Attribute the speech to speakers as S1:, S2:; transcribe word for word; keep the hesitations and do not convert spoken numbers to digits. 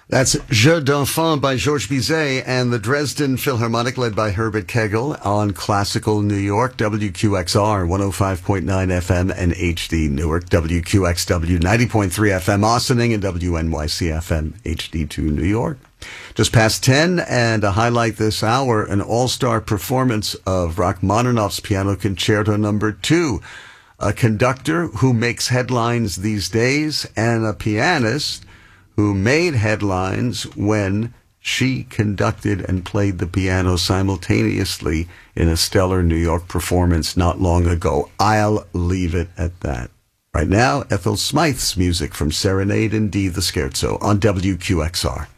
S1: That's Jeux d'Enfants by Georges Bizet and the Dresden Philharmonic led by Herbert Kegel on Classical New York, W Q X R, one oh five point nine F M and H D Newark, W Q X W, ninety point three F M Ossining, and W N Y C F M H D two New York. Just past ten, and to highlight this hour, an all-star performance of Rachmaninoff's Piano Concerto Number two. A conductor who makes headlines these days, and a pianist who made headlines when she conducted and played the piano simultaneously in a stellar New York performance not long ago. I'll leave it at that. Right now, Ethel Smythe's music from Serenade in D, the Scherzo, on W Q X R.